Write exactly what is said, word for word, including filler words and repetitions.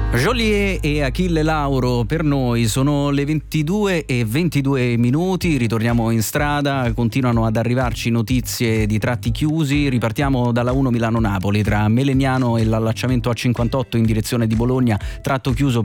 Joliet e Achille Lauro per noi sono le ventidue e ventidue minuti, ritorniamo in strada, continuano ad arrivarci notizie di tratti chiusi, ripartiamo dalla uno Milano-Napoli tra Melegnano e l'allacciamento A cinquantotto in direzione di Bologna, tratto chiuso